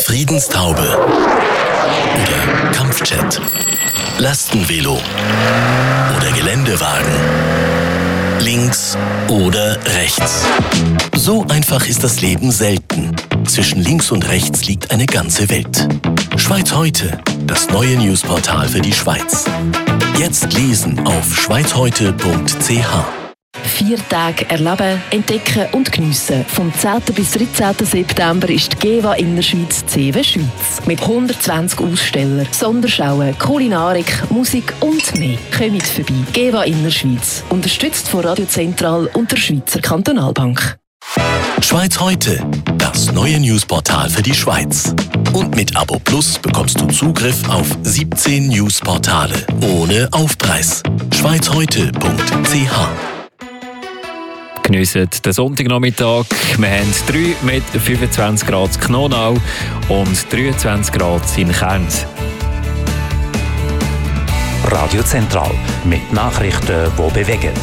Friedenstaube oder Kampfjet, Lastenvelo oder Geländewagen, links oder rechts. So einfach ist das Leben selten. Zwischen links und rechts liegt eine ganze Welt. Schweiz heute, das neue Newsportal für die Schweiz. Jetzt lesen auf schweizheute.ch. 4 Tage erleben, entdecken und geniessen. Vom 10. bis 13. September ist die GEWA Innerschweiz CW Schweiz. Mit 120 Ausstellern, Sonderschauen, Kulinarik, Musik und mehr. Kommt vorbei. GEWA Innerschweiz. Unterstützt von Radio Zentral und der Schweizer Kantonalbank. Schweiz heute, das neue Newsportal für die Schweiz. Und mit Abo Plus bekommst du Zugriff auf 17 Newsportale ohne Aufpreis. schweizheute.ch. Geniessen den Sonntagnachmittag. Wir haben 3 mit 25 Grad in Knonau und 23 Grad in Kerns. Radio Zentral mit Nachrichten, die bewegen.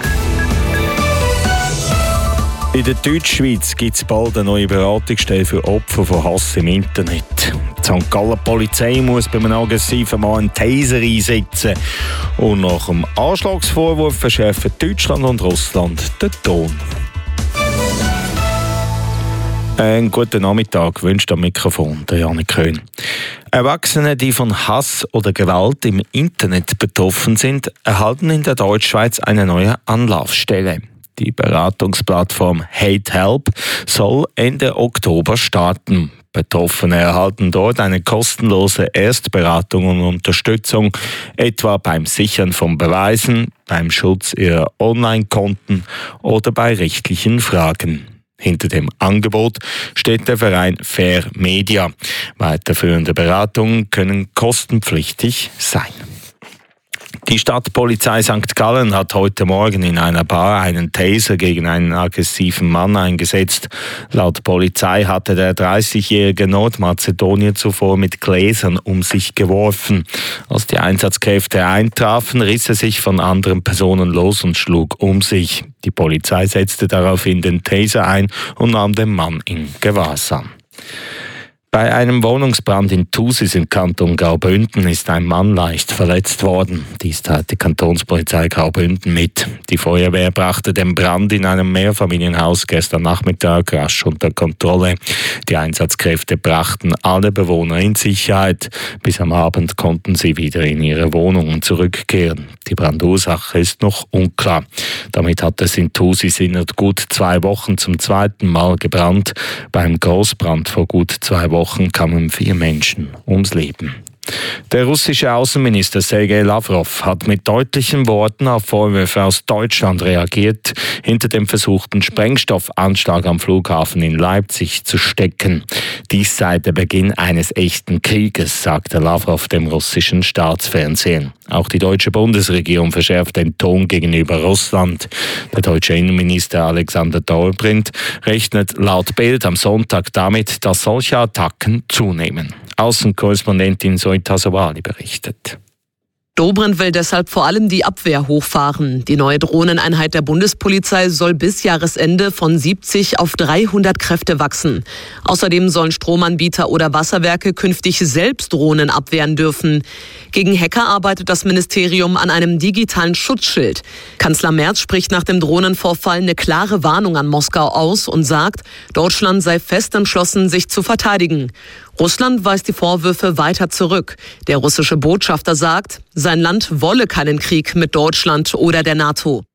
In der Deutschschweiz gibt es bald eine neue Beratungsstelle für Opfer von Hass im Internet. Die St. Gallen Polizei muss bei einem aggressiven Mann einen Taser einsetzen. Und nach dem Anschlagsvorwurf verschärfen Deutschland und Russland den Ton. Einen guten Nachmittag wünscht am Mikrofon der Janik Köhn. Erwachsene, die von Hass oder Gewalt im Internet betroffen sind, erhalten in der Deutschschweiz eine neue Anlaufstelle. Die Beratungsplattform Hate Help soll Ende Oktober starten. Betroffene erhalten dort eine kostenlose Erstberatung und Unterstützung, etwa beim Sichern von Beweisen, beim Schutz ihrer Online-Konten oder bei rechtlichen Fragen. Hinter dem Angebot steht der Verein Fair Media. Weiterführende Beratungen können kostenpflichtig sein. Die Stadtpolizei St. Gallen hat heute Morgen in einer Bar einen Taser gegen einen aggressiven Mann eingesetzt. Laut Polizei hatte der 30-jährige Nordmazedonier zuvor mit Gläsern um sich geworfen. Als die Einsatzkräfte eintrafen, riss er sich von anderen Personen los und schlug um sich. Die Polizei setzte daraufhin den Taser ein und nahm den Mann in Gewahrsam. Bei einem Wohnungsbrand in Thusis im Kanton Graubünden ist ein Mann leicht verletzt worden. Dies teilt die Kantonspolizei Graubünden mit. Die Feuerwehr brachte den Brand in einem Mehrfamilienhaus gestern Nachmittag rasch unter Kontrolle. Die Einsatzkräfte brachten alle Bewohner in Sicherheit. Bis am Abend konnten sie wieder in ihre Wohnungen zurückkehren. Die Brandursache ist noch unklar. Damit hat es in Thusis in gut 2 Wochen zum zweiten Mal gebrannt. Beim Großbrand vor gut 2 Wochen kamen 4 Menschen ums Leben. Der russische Außenminister Sergei Lavrov hat mit deutlichen Worten auf Vorwürfe aus Deutschland reagiert, hinter dem versuchten Sprengstoffanschlag am Flughafen in Leipzig zu stecken. Dies sei der Beginn eines echten Krieges, sagte Lavrov dem russischen Staatsfernsehen. Auch die deutsche Bundesregierung verschärft den Ton gegenüber Russland. Der deutsche Innenminister Alexander Dobrindt rechnet laut Bild am Sonntag damit, dass solche Attacken zunehmen. Außenkorrespondentin Zoita Sowali berichtet. Dobrindt will deshalb vor allem die Abwehr hochfahren. Die neue Drohneneinheit der Bundespolizei soll bis Jahresende von 70 auf 300 Kräfte wachsen. Außerdem sollen Stromanbieter oder Wasserwerke künftig selbst Drohnen abwehren dürfen. Gegen Hacker arbeitet das Ministerium an einem digitalen Schutzschild. Kanzler Merz spricht nach dem Drohnenvorfall eine klare Warnung an Moskau aus und sagt, Deutschland sei fest entschlossen, sich zu verteidigen. Russland weist die Vorwürfe weiter zurück. Der russische Botschafter sagt, sein Land wolle keinen Krieg mit Deutschland oder der NATO.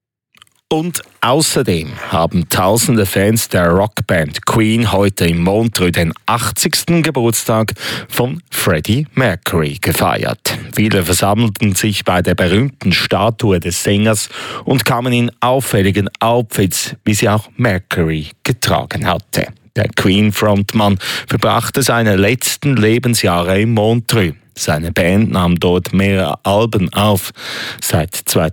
Und außerdem haben tausende Fans der Rockband Queen heute in Montreux den 80. Geburtstag von Freddie Mercury gefeiert. Viele versammelten sich bei der berühmten Statue des Sängers und kamen in auffälligen Outfits, wie sie auch Mercury getragen hatte. Der Queen-Frontmann verbrachte seine letzten Lebensjahre in Montreux. Seine Band nahm dort mehrere Alben auf. Seit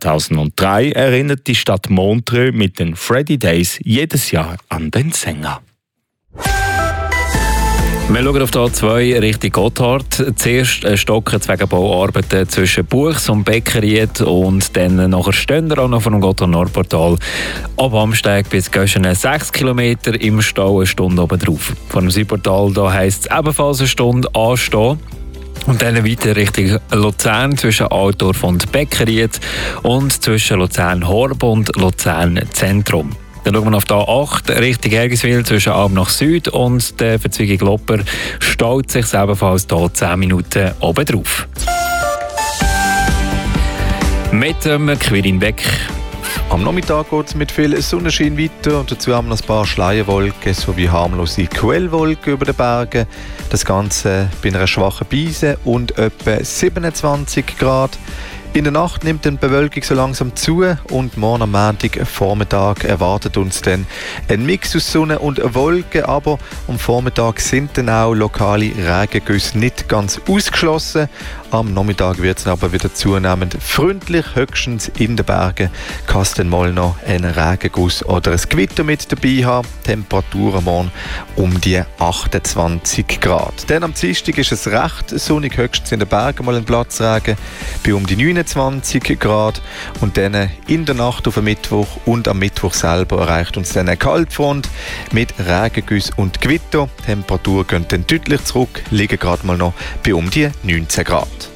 2003 erinnert die Stadt Montreux mit den Freddie Days jedes Jahr an den Sänger. Wir schauen auf die A2 Richtung Gotthard. Zuerst stocken wegen Bauarbeiten zwischen Buchs und Beckeried und dann nachher stehen wir auch noch vom Gotthard-Nordportal ab Amsteg bis Göschenen 6 Kilometer im Stau, eine Stunde oben drauf. Von dem Südportal da heisst es ebenfalls eine Stunde anstehen. Und dann weiter Richtung Luzern zwischen Altdorf und Beckeried und zwischen Luzern-Horb und Luzern-Zentrum. Dann schauen wir auf die A8 Richtung Ergiswil zwischen Alb nach Süd und der Verzweigung Lopper staut sich ebenfalls hier 10 Minuten oben drauf. Mit dem Quirin Beck. Am Nachmittag geht es mit viel Sonnenschein weiter und dazu haben wir noch ein paar Schleierwolken sowie harmlose Quellwolken über den Bergen. Das Ganze bei einer schwachen Brise und etwa 27 Grad. In der Nacht nimmt die Bewölkung so langsam zu und morgen am Montagvormittag erwartet uns dann ein Mix aus Sonne und Wolken, aber am Vormittag sind dann auch lokale Regengüsse nicht ganz ausgeschlossen. Am Nachmittag wird es aber wieder zunehmend freundlich, höchstens in den Bergen kann es dann mal noch einen Regenguss oder ein Gewitter mit dabei haben. Temperaturen morgen um die 28 Grad. Dann am Dienstag ist es recht sonnig, höchstens in den Bergen mal ein Platzregen bei um die 29 Grad und dann in der Nacht auf den Mittwoch und am Mittwoch selber erreicht uns dann eine Kaltfront mit Regengüsse und Gewitter. Die Temperaturen gehen dann deutlich zurück, liegen gerade mal noch bei um die 19 Grad.